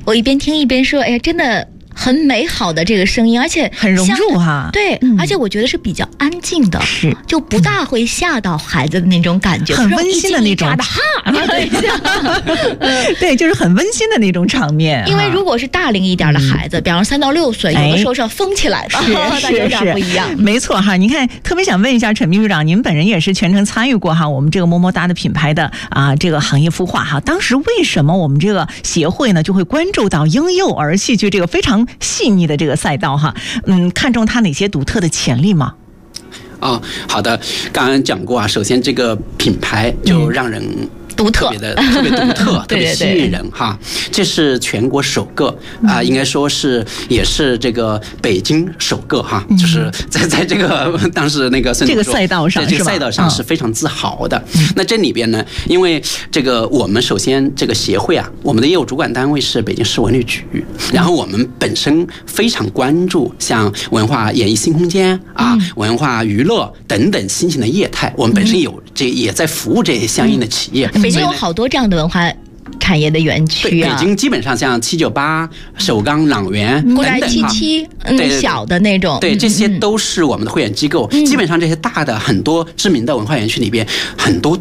我一边听一边说，哎呀，真的很美好的这个声音，而且很融入哈。 对，而且我觉得是比较安静的， 是就不大会吓到孩子的那种感觉， 很温馨的那种。对，就是很温馨的那种场面。 因为如果是大龄一点的孩子，比方说3到6岁，有的时候是要疯起来的，那有点不一样。 没错哈，你看，特别想问一下陈秘书长，您本人也是全程参与过哈我们这个么么哒的品牌的这个行业孵化哈。当时为什么我们这个协会呢就会关注到婴幼儿戏剧这个非常细腻的这个赛道哈？看中它哪些独特的潜力吗？ 好的，刚刚讲过首先这个品牌就让人独特， 特别独特，特别吸引人哈。这是全国首个应该说也是这个北京首个哈，就是在这个当时那个这个赛道上， 这个赛道上是非常自豪的。那这里边呢，因为这个我们首先这个协会我们的业务主管单位是北京市文旅局，然后我们本身非常关注像文化演艺新空间文化娱乐等等新型的业态，我们本身也在服务这些相应的企业。 北京有好多这样的文化产业的园区北京基本上像798、首钢、朗园古宅77小的那种， 对，这些都是我们的会员机构。基本上这些大的很多知名的文化园区里边，很多